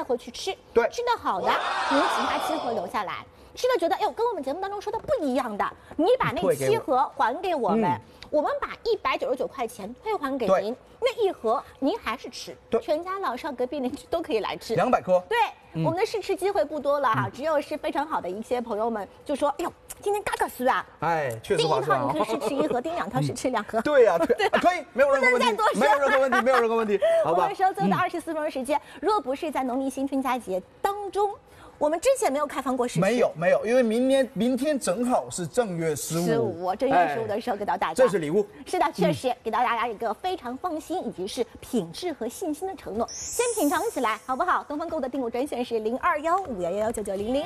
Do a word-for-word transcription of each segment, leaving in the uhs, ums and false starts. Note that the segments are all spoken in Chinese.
带回去吃。 对， 吃的好的，您其他七盒留下来。吃的觉得，哎呦，跟我们节目当中说的不一样的，你把那七盒还给我们，嗯、我们把一百九十九块钱退还给您，那一盒您还是吃，全家老少隔壁邻居都可以来吃， 两百颗。 对，嗯、我们的试吃机会不多了哈，嗯、只有是非常好的一些朋友们就说，哎呦，今天嘎嘎酥啊， 哎，确实划算啊。 第一套你可以试吃一盒，第两套试吃两盒。 对呀，对，可以，没有任何问题，没有任何问题，没有任何问题，好吧？ 我们说最后的二十四分钟时间，若不是在农历新春佳节当中。我们之前没有开放过试吃， 没有没有，因为明年明天正好是正月十五， 十五正月十五的时候给到大家， 这是礼物。 是的，确实、嗯、给到大家一个非常放心以及是品质和信心的承诺。先品尝起来好不好？东方购的订购专线是零二幺五幺幺幺九九零零。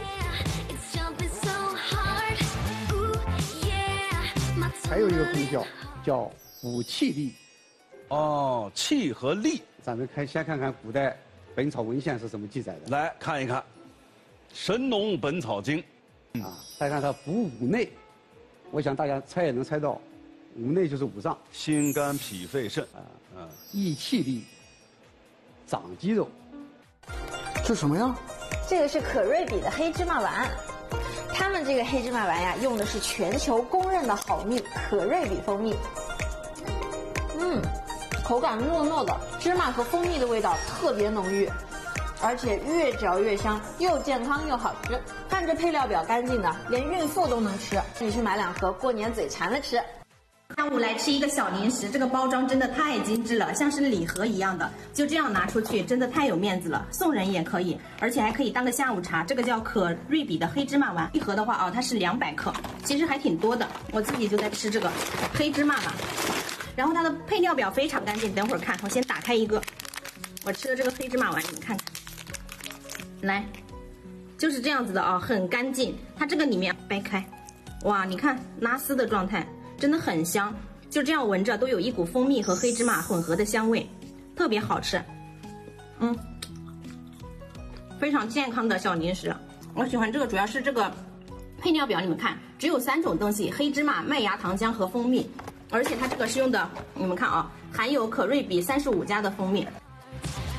还有一个功效叫补气力。 哦，气和力。 咱们看先看看古代本草文献是怎么记载的， 来看一看《神农本草经》 啊，再看它补五内，我想大家猜也能猜到，五内就是五脏， 心肝脾肺肾啊， 嗯，益气力，长肌肉。 这什么呀？ 这个是可瑞比的黑芝麻丸，他们这个黑芝麻丸呀，用的是全球公认的好蜜可瑞比蜂蜜。嗯。口感糯糯的，芝麻和蜂蜜的味道特别浓郁，而且越嚼越香，又健康又好吃。看这配料表干净的，连孕妇都能吃。你去买两盒，过年嘴馋了吃。 下午来吃一个小零食，这个包装真的太精致了，像是礼盒一样的，就这样拿出去，真的太有面子了。送人也可以，而且还可以当个下午茶。这个叫可瑞比的黑芝麻丸，一盒的话啊，它是两百克，其实还挺多的。我自己就在吃这个黑芝麻丸。然后它的配料表非常干净，等会儿看，我先打开一个，我吃的这个黑芝麻丸，你们看看，来，就是这样子的啊，很干净。它这个里面掰开，哇，你看拉丝的状态，真的很香，就这样闻着都有一股蜂蜜和黑芝麻混合的香味，特别好吃，嗯，非常健康的小零食。我喜欢这个，主要是这个配料表，你们看，只有三种东西：黑芝麻、麦芽糖浆和蜂蜜。而且它这个是用的，你们看啊，含有可瑞比三十五加的蜂蜜，